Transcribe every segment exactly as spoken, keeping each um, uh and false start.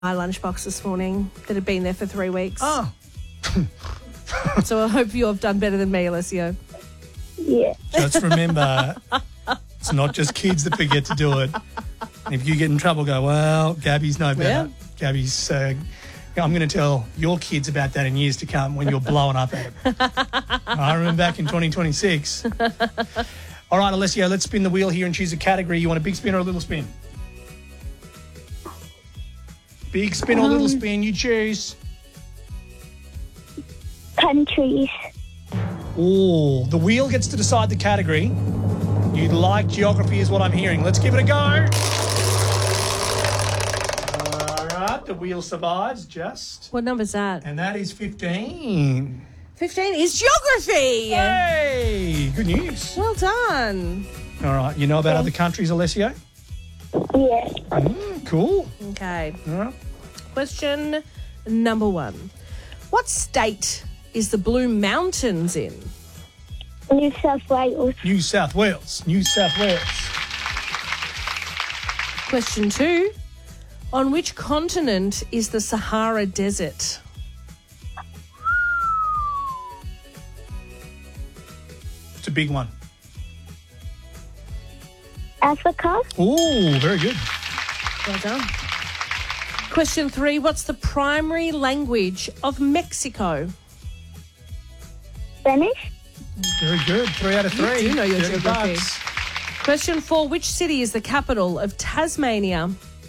my lunchbox this morning that had been there for three weeks. Oh. So I hope you have done better than me, Alessio. Yeah. Just remember, it's not just kids that forget to do it. And if you get in trouble, go, well, Gabby's no better. Yeah. Gabby's, uh, I'm going to tell your kids about that in years to come when you're blowing up at them. I remember back in twenty twenty-six. All right, Alessio, let's spin the wheel here and choose a category. You want a big spin or a little spin? Big spin or little Um, spin, you choose. Countries. Oh, the wheel gets to decide the category. You like geography is what I'm hearing. Let's give it a go. All right, the wheel survives just. What number's that? And that is fifteen. fifteen is geography. Hey, good news. Well done. All right, you know about other countries, Alessio? Yeah. Mm, cool. Okay. All right. Question number one. What state is the Blue Mountains in? New South Wales. New South Wales. New South Wales. Question two. On which continent is the Sahara Desert? It's a big one. Africa. Oh, very good. Well done. Question three. What's the primary language of Mexico? Spanish. Very good. Three out of three. You do know your thirty geography. bucks. Question four. Which city is the capital of Tasmania?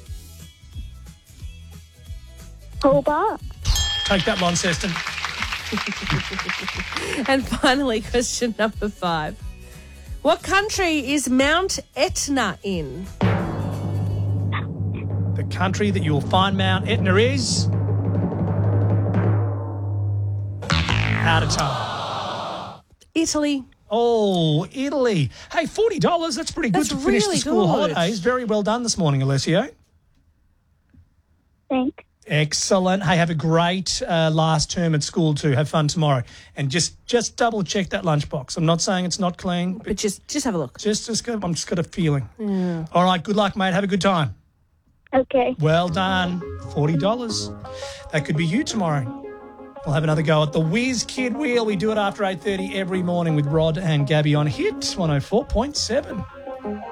Hobart. Take that, Launceston. And finally, question number five. What country is Mount Etna in? The country that you'll find Mount Etna is out of time. Italy. Oh, Italy. Hey, forty dollars. That's pretty good That's to finish really the school good. holidays. Very well done this morning, Alessio. Thanks. Excellent. Hey, have a great uh, last term at school too. Have fun tomorrow. And just just double check that lunchbox. I'm not saying it's not clean, but But just just have a look. just, just got, I'm just got a feeling. Yeah. All right, good luck, mate. Have a good time. Okay. Well done. forty dollars. That could be you tomorrow. We'll have another go at the Whiz Kid Wheel. We do it after eight thirty every morning with Rod and Gabby on Hit one oh four point seven.